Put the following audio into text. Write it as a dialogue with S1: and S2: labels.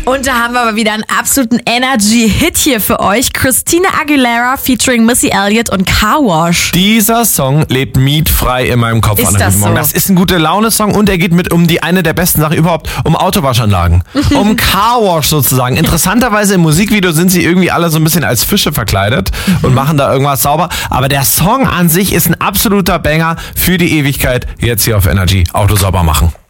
S1: Und da haben wir aber wieder einen absoluten Energy-Hit hier für euch. Christina Aguilera featuring Missy Elliott und Car Wash.
S2: Dieser Song lebt mietfrei in meinem Kopf.
S1: Ist
S2: an einem
S1: das
S2: guten Morgen.
S1: so?
S2: Das ist ein Gute-Laune-Song und er geht mit um die eine der besten Sachen überhaupt, um Autowaschanlagen. Um Car Wash sozusagen. Interessanterweise im Musikvideo sind sie irgendwie alle so ein bisschen als Fische verkleidet und machen da irgendwas sauber. Aber der Song an sich ist ein absoluter Banger für die Ewigkeit. Jetzt hier auf Energy Auto sauber machen.